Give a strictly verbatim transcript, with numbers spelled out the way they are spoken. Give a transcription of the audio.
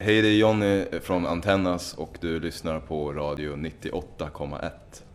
Hej, det är Jonny från Antennas och du lyssnar på Radio nittioåtta komma ett.